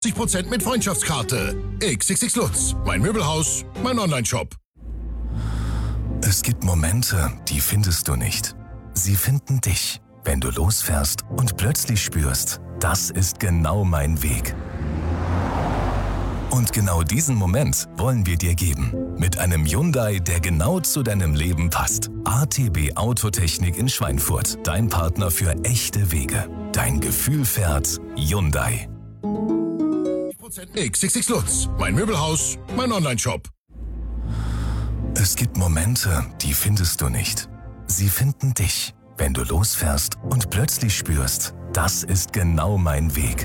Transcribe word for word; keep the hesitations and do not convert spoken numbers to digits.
fünfzig Prozent mit Freundschaftskarte. X X X Lutz, mein Möbelhaus, mein Onlineshop. Es gibt Momente, die findest du nicht. Sie finden dich, wenn du losfährst und plötzlich spürst, das ist genau mein Weg. Und genau diesen Moment wollen wir dir geben. Mit einem Hyundai, der genau zu deinem Leben passt. A T B Autotechnik in Schweinfurt. Dein Partner für echte Wege. Dein Gefühl fährt Hyundai. X X X Lutz, mein Möbelhaus, mein Onlineshop. Es gibt Momente, die findest du nicht. Sie finden dich, wenn du losfährst und plötzlich spürst, das ist genau mein Weg.